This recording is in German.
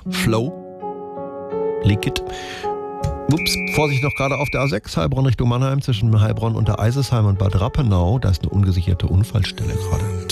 Flow. Leak it. Ups, Vorsicht noch gerade auf der A6, Heilbronn Richtung Mannheim, zwischen Heilbronn und der Eisesheim und Bad Rappenau. Da ist eine ungesicherte Unfallstelle gerade.